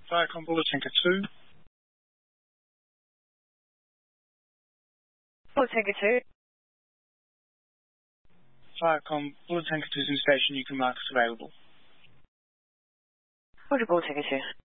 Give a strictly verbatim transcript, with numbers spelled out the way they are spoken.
Viacom Bullet Tanker two. Bullet Tanker two. Viacom Bullet Tanker two is in station. You can mark us available. Roger, Bullet Tanker two.